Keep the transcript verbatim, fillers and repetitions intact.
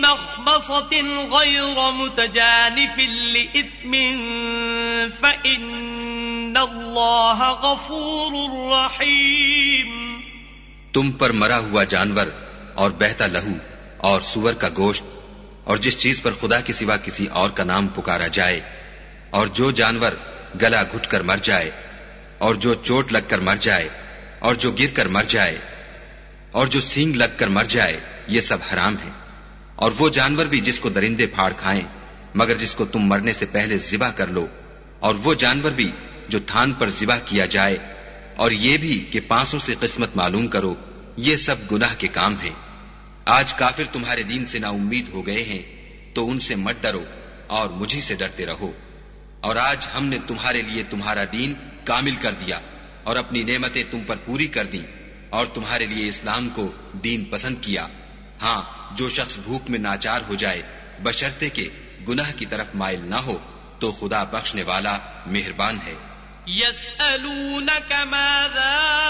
مخمصة غير متجانف لإثم فإن الله غفور رحيم. تم پر مرا ہوا جانور اور بہتا لہو اور سور کا گوشت اور جس چیز پر خدا کے سوا کسی اور کا نام پکارا جائے اور جو جانور گلا گھٹ کر مر جائے اور جو چوٹ لگ کر مر جائے اور جو گر کر مر جائے اور جو سینگ لگ کر مر جائے، یہ سب حرام ہے. اور وہ جانور بھی جس کو درندے پھاڑ کھائیں مگر جس کو تم مرنے سے پہلے ذبح کر لو، اور وہ جانور بھی جو تھان پر ذبح کیا جائے، اور یہ بھی کہ پانسوں سے قسمت معلوم کرو، یہ سب گناہ کے کام ہیں. آج کافر تمہارے دین سے نا امید ہو گئے ہیں تو ان سے مت ڈرو اور مجھے سے ڈرتے رہو. اور آج ہم نے تمہارے لیے تمہارا دین کامل کر دیا اور اپنی نعمتیں تم پر پوری کر دیں اور تمہارے لیے اسلام کو دین پسند کیا. ہاں، جو شخص بھوک میں ناچار ہو جائے بشرطے کہ گناہ کی طرف مائل نہ ہو تو خدا بخشنے والا مہربان ہے. يسألونك ماذا